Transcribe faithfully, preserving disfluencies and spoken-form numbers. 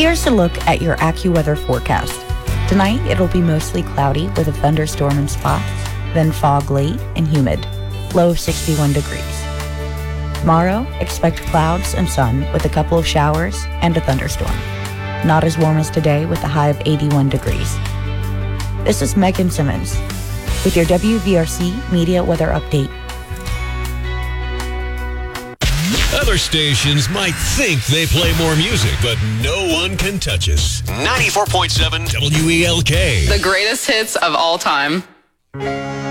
Here's a look at your AccuWeather forecast. Tonight, it'll be mostly cloudy with a thunderstorm in spots, then fog late and humid, low of sixty-one degrees. Tomorrow, expect clouds and sun with a couple of showers and a thunderstorm. Not as warm as today with a high of eighty-one degrees. This is Megan Simmons with your W V R C Media Weather Update. Other stations might think they play more music, but no one can touch us. ninety-four point seven W E L K. The greatest hits of all time.